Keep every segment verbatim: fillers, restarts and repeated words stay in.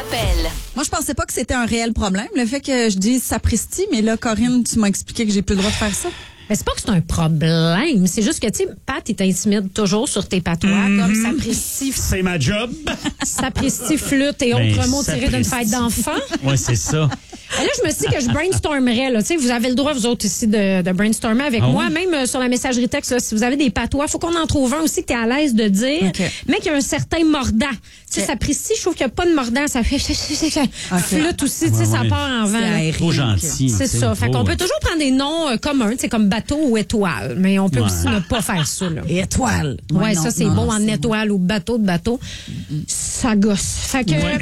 rappelle. Moi, je pensais pas que c'était un réel problème, le fait que je dise sapristi, mais là, Corinne, tu m'as expliqué que j'ai plus le droit de faire ça. Mais c'est pas que c'est un problème, c'est juste que, tu sais, Pat, il t'intimide toujours sur tes patois, mm-hmm. comme sapristi. C'est ma job. Sapristi, flûte et autres Ben, mots tirés d'une fête d'enfant. Oui, c'est ça. Et là, je me suis dit que je brainstormerais. Là. Vous avez le droit, vous autres ici, de, de brainstormer avec ah moi. Oui? Même euh, sur la messagerie texte, là, si vous avez des patois, il faut qu'on en trouve un aussi que tu es à l'aise de dire, okay. mais qu'il y a un certain mordant. Okay. Sapristi, je trouve qu'il n'y a pas de mordant. Ça fait okay. flûte aussi, ouais, ouais. ça part en vent. C'est trop gentil. C'est ça. Fait qu'on ouais. peut toujours prendre des noms euh, communs, comme bateau ou étoile, mais on peut ouais. aussi ne pas faire ça. Là. Étoile. Ouais, ouais ça, non, c'est non, beau non, en c'est étoile bon. ou bateau de bateau. Mm-hmm. Ça gosse. Fait que... Ouais.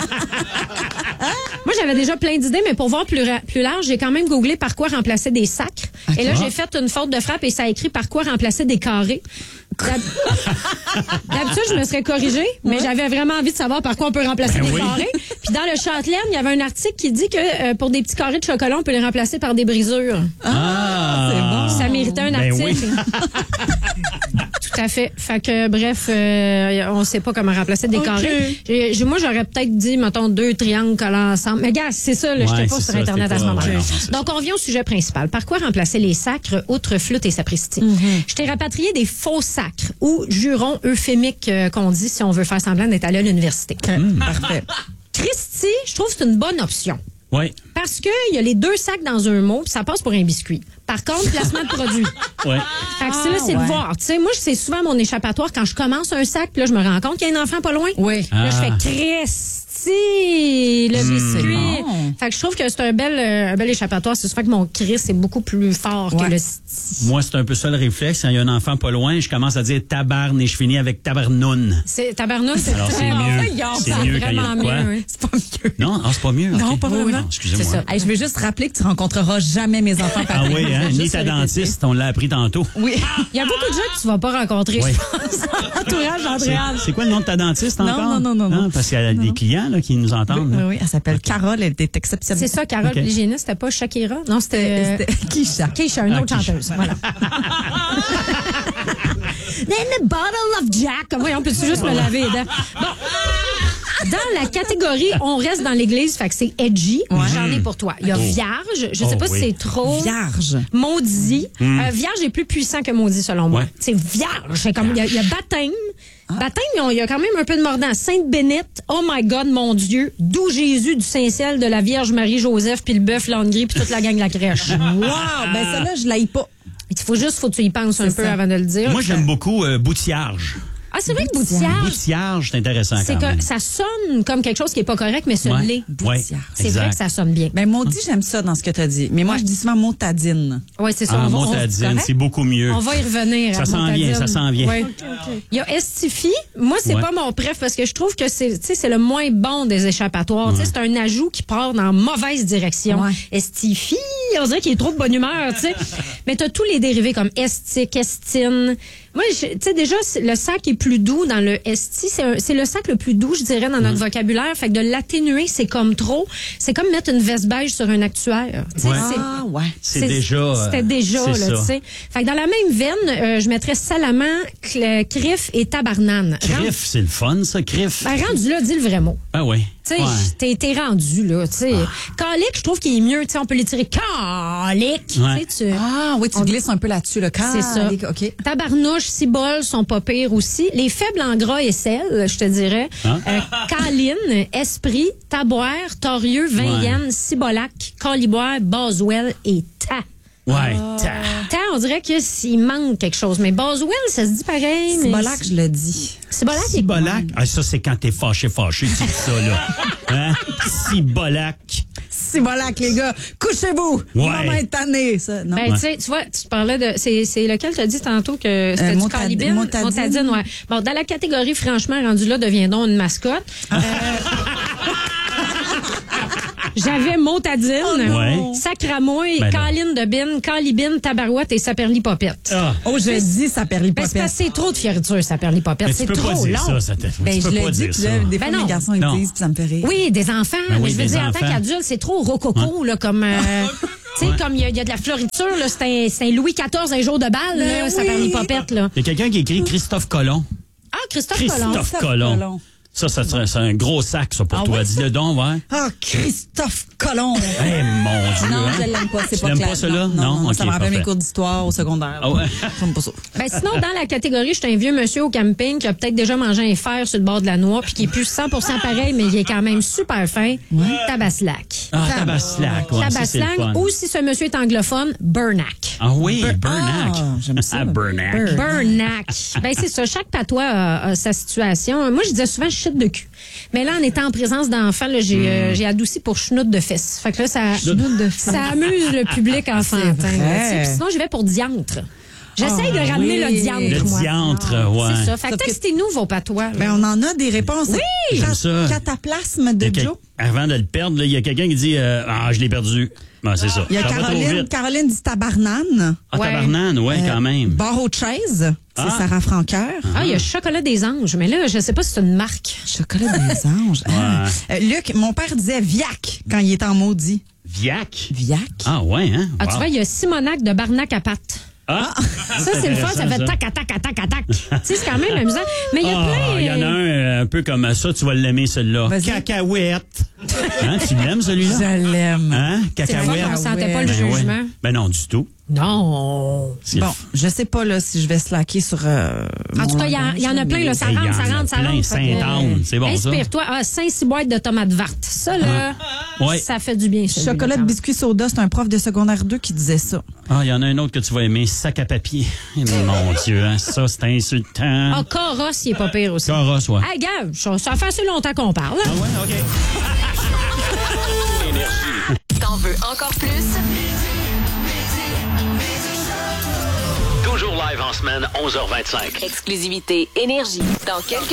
Moi, j'avais déjà plein d'idées, mais pour voir plus, ra- plus large, j'ai quand même googlé par quoi remplacer des sacres. Okay. Et là, j'ai fait une faute de frappe et ça a écrit par quoi remplacer des carrés. D'habitude, je me serais corrigée, mais ouais. j'avais vraiment envie de savoir par quoi on peut remplacer ben des oui. carrés. Puis dans le Châtelaine, il y avait un article qui dit que euh, pour des petits carrés de chocolat, on peut les remplacer par des brisures. Ah, c'est bon. Ça méritait un ben article. Oui. Tout à fait. Fait que, bref, euh, on sait pas comment remplacer des okay. carrés. J'ai, j'ai, moi, j'aurais peut-être dit, mettons, deux triangles collés ensemble. Mais gars, c'est ça, là, ouais, j'étais pas sur ça, Internet à ce moment-là. Ouais, donc, on vient au sujet principal. Par quoi remplacer les sacres, outre flûte et sapristi? Mm-hmm. Je t'ai rapatrié des faux sacres ou jurons euphémiques euh, qu'on dit si on veut faire semblant d'être allé à l'université. Mmh, parfait. Christy, je trouve que c'est une bonne option. Oui. Parce qu'il y a les deux sacs dans un mot, puis ça passe pour un biscuit. Par contre, placement de produit. Oui. Fait que c'est là, c'est ouais. de voir. Tu sais, moi, c'est souvent mon échappatoire quand je commence un sac, puis là, je me rends compte qu'il y a un enfant pas loin. Oui. Là, ah. je fais Christy, le mmh. biscuit. Bon. Fait que je trouve que c'est un bel, euh, un bel échappatoire. C'est souvent que mon Christ c'est beaucoup plus fort ouais. que le sti. Moi, c'est un peu ça le réflexe. Quand il y a un enfant pas loin, je commence à dire tabarne et je finis avec tabarnoun. C'est tabarnoun, c'est Alors, très c'est mieux. C'est, c'est mieux quand il y a de quoi. Mieux, c'est pas mieux. Non, ah, c'est pas mieux. Non, okay. pas vraiment. Non, excusez-moi. C'est ça. Hey, je vais juste rappeler que tu rencontreras jamais mes enfants pareils. Ah oui, hein? Ni ta dentiste, on l'a appris tantôt. Oui. Il y a beaucoup de gens que tu vas pas rencontrer, oui. je pense. Entourage d'Andréane. C'est, c'est quoi le nom de ta dentiste encore? Non, non, non, non. non parce qu'il y a non, des non. clients là, qui nous entendent. Oui, oui, elle s'appelle okay. Carole, elle était exceptionnelle. C'est ça, Carole, okay. l'hygiéniste, c'était pas Shakira? Non, c'était... c'était Keisha. Keisha, une ah, autre Keisha. chanteuse, voilà. Then a bottle of Jack. Voyons, peux-tu juste me laver les dents? Bon. Dans la catégorie, on reste dans l'église, fait que c'est edgy. Ouais. J'en ai pour toi. Il y a vierge. Je sais oh, pas oui. si c'est trop. Vierge. Maudit. Mm. Euh, vierge est plus puissant que maudit, selon moi. Ouais. C'est vierge. C'est comme, il y, y a baptême. Ah. Baptême, il y a quand même un peu de mordant. Sainte Bénite, oh my God, mon Dieu, d'où Jésus, du Saint-Ciel, de la Vierge Marie-Joseph, puis le bœuf, l'Angry, puis toute la gang de la crèche. Wow! Ben, ça là, je l'aille pas. Il faut juste, faut que tu y penses un c'est peu ça. avant de le dire. Moi, j'aime beaucoup euh, boutillage. Ah, c'est vrai que boutillage. Boutillage, c'est intéressant c'est quand que même. Ça sonne comme quelque chose qui est pas correct, mais ce ouais. l'est. Boutillage. Ouais, c'est vrai que ça sonne bien. Ben, maudit, j'aime ça dans ce que tu as dit. Mais moi, ouais. je dis souvent motadine. Oui, c'est ça. Ah, on va, motadine, c'est beaucoup mieux. On va y revenir. Ça s'en vient, ça s'en vient. Ouais. Okay, okay. Il y a Estifi. Moi, c'est ouais. pas mon préf parce que je trouve que c'est, c'est le moins bon des échappatoires. Ouais. C'est un ajout qui part dans mauvaise direction. Ouais. Estifi, on dirait qu'il est trop de bonne humeur. T'sais. Mais tu as tous les dérivés comme estique, estine. Moi, tu sais, déjà, le sac est plus doux dans le esti. C'est, un, c'est le sac le plus doux, je dirais, dans notre mmh. vocabulaire. Fait que de l'atténuer, c'est comme trop. C'est comme mettre une veste beige sur un actuaire. Ouais. C'est, ah, ouais. C'est, c'est déjà... C'était déjà, c'est là, tu sais. Fait que dans la même veine, euh, je mettrais salamand, cl- crif et tabarnane. Crif, c'est le fun, ça, crif. Ben, rendu là, dis le vrai mot. Ah oui. Tu sais, ouais. t'es, t'es rendu, là, tu sais. Ah. Calique, je trouve qu'il est mieux, tu sais, on peut l'étirer. Calique! Ouais. Tu ah, oui, tu on... glisses un peu là-dessus, là. C'est ça. OK. Tabarnouche, ciboles sont pas pires aussi. Les faibles en gras et sel, je te dirais. Hein? Euh, Caline, Esprit, Taboire, Torieux, Vinyen, ouais. Cibolac, Caliboire, Boswell et Ta. Ouais, Ta. Ta, on dirait qu'il manque quelque chose. Mais Boswell, ça se dit pareil. Cibolac, mais... je le dis. Cibolac, Cibolac. Ah, ça, c'est quand t'es fâché, fâché, tu dis ça, là. Hein? Cibolac. Cibolac, les gars. Couchez-vous. Ouais. Maman est tannée, ça. Non? Ben, Ouais. tu sais, tu vois, tu parlais de, c'est, c'est lequel t'as dit tantôt que c'était euh, du calibine? Motadine. Motadine, ouais. Bon, dans la catégorie, franchement, rendu là, deviendons une mascotte. Euh, J'avais Motadine, oh ouais. Sacramouille, ben Caline de Bine, Calibine, Tabarouette et Saperlipopette. Ah. Oh, je dis Saperlipopette. Ben, c'est, c'est trop de fioriture, Saperlipopette. C'est trop long. Ça, ça te... Ben, tu je peux le pas dis, dire puis ça. là, des fois, ben mes garçons, ils non. disent, puis ça me fait rire. Oui, des enfants. Ben mais oui, je veux dire, enfants. en tant qu'adulte, c'est trop rococo, hein? là, comme... Euh, tu sais, ouais. comme il y, y a de la floriture, là, c'est un, c'est un Louis quatorze, un jour de balle, là, oui. Saperlipopette, là. Il y a quelqu'un qui écrit Christophe Colomb. Ah, Christophe, Christophe Colomb. Christophe Colomb. Colomb. Ça, ça serait c'est un gros sac, ça, pour Ah toi. ouais, Dis-le donc, ouais. Ah, Christophe Colomb! Eh, mon Dieu. Non, hein? je l'aime pas, c'est Tu pas l'aimes clair. pas, celui-là? Non, non, non, Ok, ça me rappelle parfait. mes cours d'histoire au secondaire. Ah ouais? J'aime pas ça. Ben, sinon, dans la catégorie, je suis un vieux monsieur au camping qui a peut-être déjà mangé un fer sur le bord de la noix puis qui est plus cent pour cent pareil, mais il est quand même super fin. Tabaslac. Ah, Tabaslac. Ouais, ça, c'est le Tabaslac, fun. ou si ce monsieur est anglophone, Burnack. Ah oui, Burnack. Ah, j'aime ça. Ah, Burnack. Burnack. Ben, c'est ça. Chaque patois a, a sa situation. Moi, je disais souvent chute de cul. Mais là, en étant en présence d'enfants, là, j'ai, euh, j'ai adouci pour chenoute de fesses. Fait que là, ça, Chenoute de fesses. ça amuse le public enfantin. C'est vrai. là, tu sais. Puis sinon, j'y vais pour diantre. J'essaye Ah, de ramener oui. le diantre, Le moi. diantre, ouais. C'est ça. Fait que Sauf que- testez-nous vos patois. là. Ben, on en a des réponses. Oui! J'aime ça. Cataplasme Il y a de quel- Joe. Avant de le perdre, là, il y a quelqu'un qui dit euh, Ah, je l'ai perdu. Ben, c'est ça. Il y a Ça va trop Caroline, vite. Caroline dit tabarnane. Ah, Ouais. tabarnane, ouais, Euh, quand même. Barreau de chaise. C'est Ah. Sarah Franqueur. Ah, il y a Chocolat des Anges. Mais là, je sais pas si c'est une marque. Chocolat des anges. Ah. Euh, Luc, mon père disait Viac quand il était en maudit. Viac. Viac? Ah, ouais, hein? Ah, tu Wow. vois, il y a Simonac de Barnac à pattes. Ah, Ça, c'est le fun. Ça fait tac, tac, tac, tac, tac. Tu sais, c'est quand même amusant. Mais il y a Ah, plein. il y en a un euh, un peu comme ça, tu vas l'aimer, celui-là. Vas-y. Cacahuète. Hein, tu l'aimes, celui-là? Je l'aime. Hein? C'est le fun, Cacahuète. on sentait pas le Ben ouais. jugement. Ben non, du tout. Non. C'est Bon, le- je sais pas là si je vais slacker sur. Euh, En mon tout cas, il y, a- il y en a langage, plein, là. Ça Hey, il y rentre, en ça a rentre, ça plein. rentre. Fait que, Saint-Anne, c'est bon, ça. Inspire-toi. Ah, cinq six boîtes de tomates vertes. Ça, là, Ouais. ça fait du bien. celui-là, Chocolat de quand même. biscuit soda, c'est un prof de secondaire deux qui disait ça. Ah, il y en a un autre que tu vas aimer, sac à papier. Eh, mon Dieu, hein, ça, c'est insultant. Ah, Coros, il est pas pire aussi. Carrosse, ouais. Hey, gars, ça ça fait assez longtemps qu'on parle. Ah ouais, OK. T'en veux encore plus? Toujours live en semaine, onze heures vingt-cinq. Exclusivité Énergie. Dans quelques